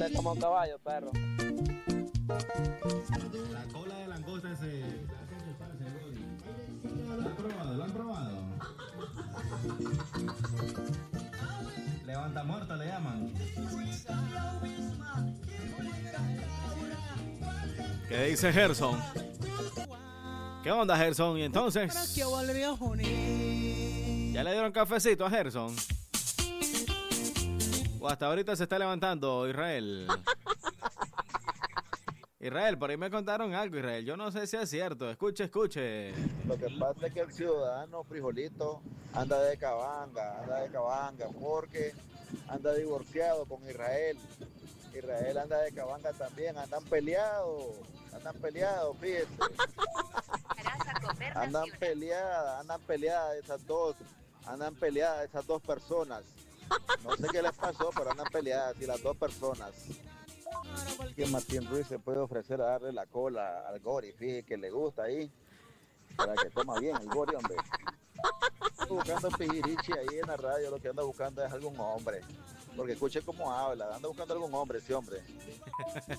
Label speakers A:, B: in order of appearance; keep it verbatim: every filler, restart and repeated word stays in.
A: Anda como un caballo, perro.
B: La cola de langosta ese. ¿Lo han probado? ¿Lo han probado? Levanta muerto le llaman.
C: ¿Qué dice Gerson? ¿Qué onda, Gerson? Y entonces, ¿ya le dieron cafecito a Gerson? O hasta ahorita se está levantando, Israel. Israel, por ahí me contaron algo, Israel. Yo no sé si es cierto. Escuche, escuche.
A: Lo que pasa es que el ciudadano frijolito anda de cabanga, anda de cabanga, porque anda divorciado con Israel. Israel anda de cabanga también, andan peleados, andan peleados, fíjense. Andan peleadas, andan peleadas esas dos, andan peleadas esas dos personas. No sé qué les pasó, pero andan peleadas y las dos personas. Que Martín Ruiz se puede ofrecer a darle la cola al Gori, fíjese que le gusta ahí, para que toma bien el Gori, hombre. Ando buscando Pijirichi ahí en la radio, lo que anda buscando es algún hombre, porque escuche cómo habla, anda buscando algún hombre, ese hombre.